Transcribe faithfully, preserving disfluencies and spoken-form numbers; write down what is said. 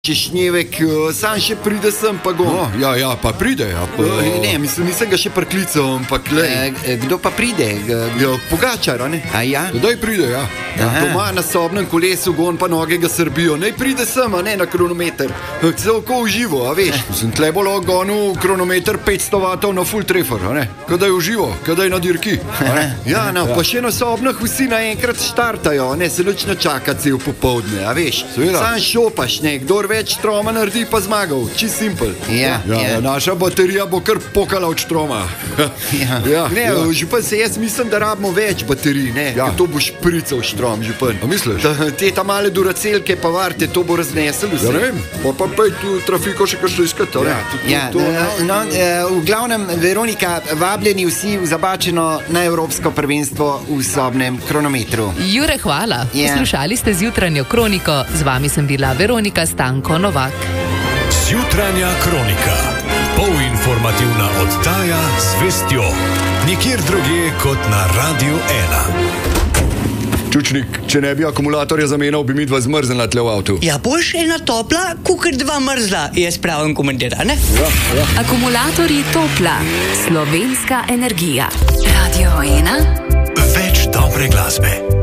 Češnjevek, sam še pride sem, pa go. No, ja, ja, pa pride. Ja, pa... Ne, mislim, nisem ga še priklical, ampak le. E, kdo pa pride? Ja, Pogačar, ne? A ja? Kdaj pride, ja? Doma na sobnem kolesu gon pa noge ga srbijo. Naj pride sem, a ne na kronometer. Se oko uživo, a veš? Sem tle bolj gonil kronometer petsto vatov na full treffer, a ne? Kadaj uživo, kadaj na dirki. Ja, no, pa še na sobnih vsi naenkrat štartajo, ne se nič ne čaka cel popoldne, a veš? Seveda. Sam šopaš, ne, kdor več štroma naredi, pa zmagal, čist simpel. Ja, Ja, ja. naša baterija bo kar pokala od štroma. Ja. Ja, Ne, ja. župan, se jaz mislim, da rabimo več baterij, ne, Ja. ker to bo šprical štrom, župan. A misliš? Ta, te ta male duracelke pa varte, to bo raznesel vse. Ja, ne vem, pa pa pej tu trafiko še kakšno iskati, a ne? Ja, tudi Ja, to, no, no, eh, v glavnem, Veronika, vabljeni vsi v Zabačeno na Evropsko prvenstvo v sobnem kronometru. Jure, hvala. Ja. Poslušali ste Zjutranjo kroniko. Z vami sem bila Veronika Stanko Novak. Zjutranja kronika. Polinformativna oddaja z vestjo. Nikjer drugje kot na Radiu ena. Čučnik, če ne bi akumulatorja zamenjal, bi mi dva zmrznila tle v avtu. Ja, boš ena topla, kukar dva mrzla, je spravim komentar, ne? Ja, ja. Akumulatorji Topla, slovenska energija. Radio ena. Več dobre glasbe.